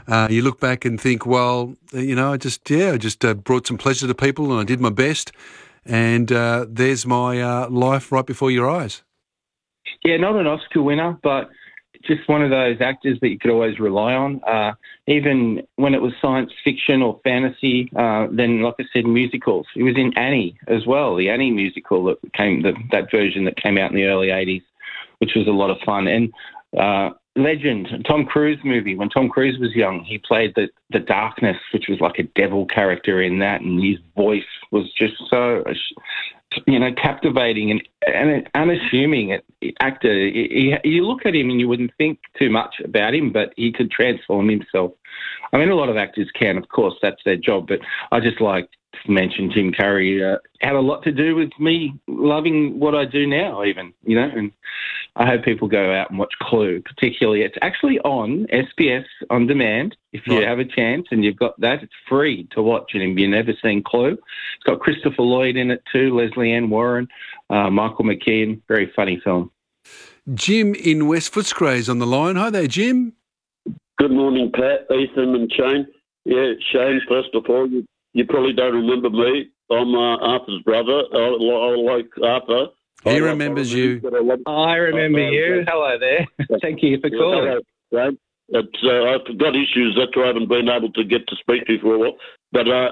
You look back and think, well, I just brought some pleasure to people and I did my best. And there's my life right before your eyes. Yeah, not an Oscar winner, but just one of those actors that you could always rely on. Even when it was science fiction or fantasy, then, like I said, musicals. He was in Annie as well, the Annie musical that version that came out in the early 80s, which was a lot of fun. And legend, Tom Cruise movie. When Tom Cruise was young, he played the Darkness, which was like a devil character in that, and his voice was just so, captivating and unassuming actor. You look at him and you wouldn't think too much about him, but he could transform himself. I mean, a lot of actors can, of course, that's their job, but I just like to mention Jim Carrey had a lot to do with me loving what I do now even, and I hope people go out and watch Clue, particularly. It's actually on SBS On Demand. If you have a chance and you've got that, it's free to watch. And if you've never seen Clue, it's got Christopher Lloyd in it too, Leslie Ann Warren, Michael McKean. Very funny film. Jim in West Footscray is on the line. Hi there, Jim. Good morning, Pat, Ethan and Shane. Yeah, Shane, first of all, you probably don't remember me. I'm Arthur's brother. I like Arthur. He remembers you. I remember you. Hello there. Thank you for calling. I've got issues. That's why I haven't been able to get to speak to you for a while. But I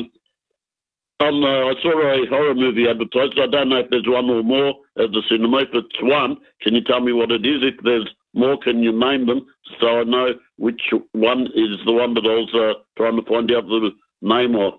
saw a horror movie advertised. I don't know if there's one or more at the cinema. If it's one, can you tell me what it is? If there's more, can you name them so I know which one is the one that I was trying to find out the name of?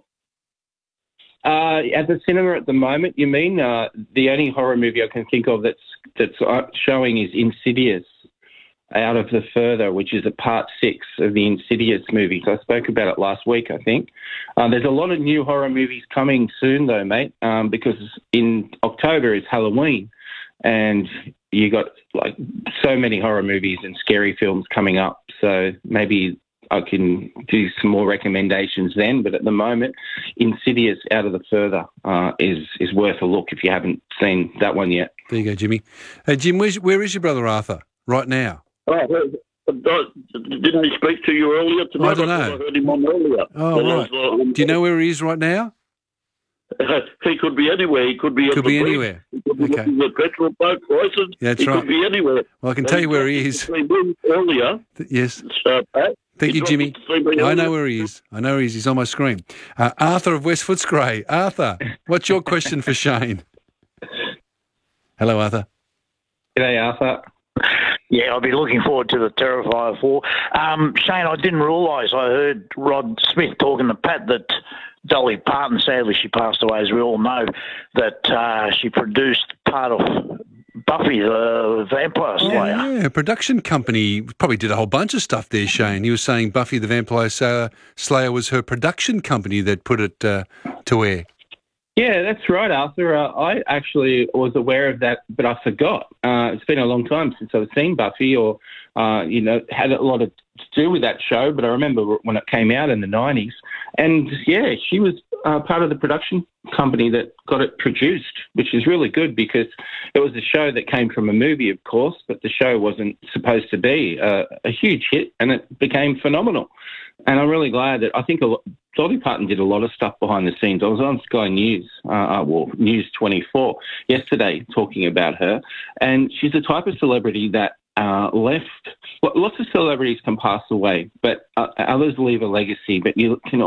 At the cinema at the moment, you mean? The only horror movie I can think of that's showing is Insidious, Out of the Further, which is a part 6 of the Insidious movies. I spoke about it last week, I think. There's a lot of new horror movies coming soon, though, mate, because in October is Halloween, and you got so many horror movies and scary films coming up. So maybe I can do some more recommendations then, but at the moment, Insidious Out of the Further is worth a look if you haven't seen that one yet. There you go, Jimmy. Hey, Jim, where is your brother Arthur right now? Didn't he speak to you earlier tonight? I don't know. I heard him on earlier. Oh, right. Do you know where he is right now? He could be anywhere. He could be anywhere. He could be okay. looking at petrol boat prices. Yeah, that's he right. could be anywhere. Well, I can tell you where he is. Earlier. Yes. Pat, thank you, Jimmy. I know where he is. I know where he is. He's on my screen. Arthur of West Footscray. Arthur, what's your question for Shane? Hello, Arthur. G'day, Arthur. Yeah, I'll be looking forward to the Terrifier 4. Shane, I didn't realise, I heard Rod Smith talking to Pat that Dolly Parton, sadly she passed away, as we all know, that she produced part of Buffy the Vampire Slayer. Yeah, a production company probably did a whole bunch of stuff there, Shane. You were saying Buffy the Vampire Slayer was her production company that put it to air. Yeah, that's right, Arthur. I actually was aware of that, but I forgot. It's been a long time since I've seen Buffy or, had a lot to do with that show, but I remember when it came out in the 90s. And, yeah, she was part of the production company that got it produced, which is really good because it was a show that came from a movie, of course, but the show wasn't supposed to be a huge hit, and it became phenomenal. And I'm really glad that I think Dolly Parton did a lot of stuff behind the scenes. I was on Sky News, News 24 yesterday talking about her, and she's the type of celebrity that left. Lots of celebrities can pass away, but others leave a legacy. But you can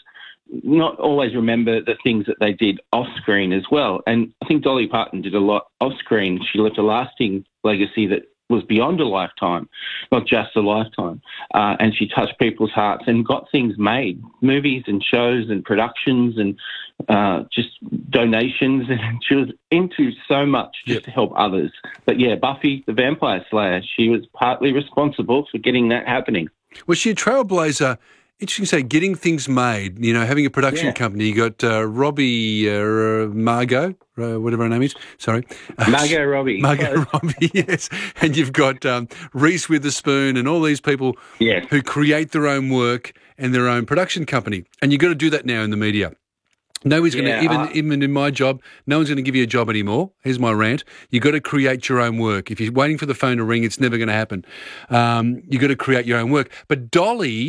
not always remember the things that they did off screen as well. And I think Dolly Parton did a lot off screen. She left a lasting legacy that was beyond a lifetime, not just a lifetime. And she touched people's hearts and got things made, movies and shows and productions and just donations. And she was into so much just to help others. But yeah, Buffy the Vampire Slayer, she was partly responsible for getting that happening. Was she a trailblazer? Interesting to say, getting things made, having a production company. You got Robbie, Margot, whatever her name is. Sorry. Margot Robbie. Margot Robbie, yes. And you've got Reese Witherspoon and all these people who create their own work and their own production company. And you've got to do that now in the media. Nobody's going to, even in my job, no one's going to give you a job anymore. Here's my rant. You've got to create your own work. If you're waiting for the phone to ring, it's never going to happen. You've got to create your own work. But Dolly